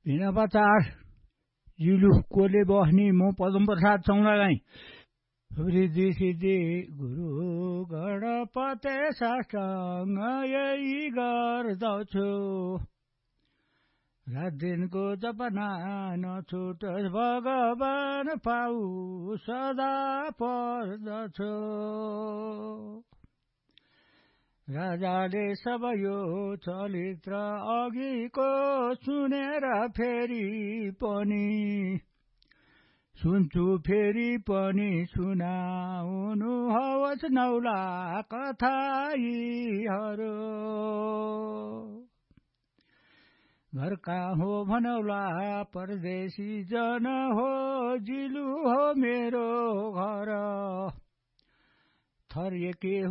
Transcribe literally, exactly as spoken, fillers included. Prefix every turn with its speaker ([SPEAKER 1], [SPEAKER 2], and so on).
[SPEAKER 1] भिना पचास जिलु कोले बस्ने म पदम प्रसाद चौलागाई रिद्धि सिद्धि गुरु गणपते साष्टाङ्ग यही गर्दछु रात दिनको जपना नछुटोस् भगवान पाऊ सदा पर्दछु राजाले सब यो चरित्र अघिको सुनेर फेरि पनि सुन्छु फेरि पनि सुनाउनु हवस् नौला कथा यीहरू घर कहाँ हो भनौला परदेशी जन हो जिलु हो मेरो घर थर के